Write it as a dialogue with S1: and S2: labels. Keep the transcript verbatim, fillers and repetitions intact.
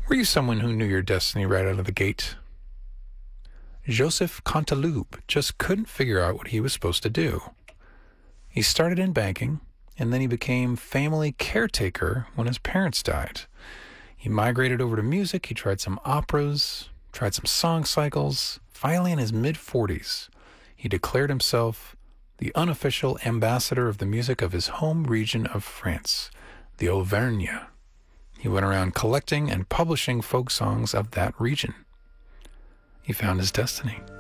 S1: Were you someone who knew your destiny right out of the gate? Joseph Canteloube just couldn't figure out what he was supposed to do. He started in banking, and then he became family caretaker when his parents died. He migrated over to music. He tried some operas, tried some song cycles. Finally, in his mid-forties, he declared himself the unofficial ambassador of the music of his home region of France, the Auvergne. He went around collecting and publishing folk songs of that region. He found his destiny.